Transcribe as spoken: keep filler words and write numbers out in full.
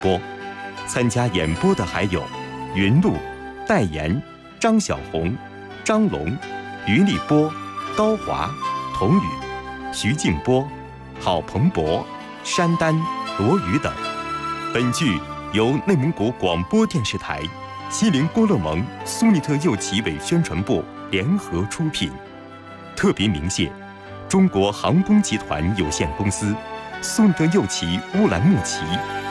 播。参加演播的还有云露、戴妍、张小红、张龙、于立波、高华、童宇、徐静波、郝鹏博、山丹、罗宇等。本剧由内蒙古广播电视台、锡林郭勒盟苏尼特右旗委宣传部联合出品，特别鸣谢中国航空集团有限公司、苏尼特右旗乌兰牧骑、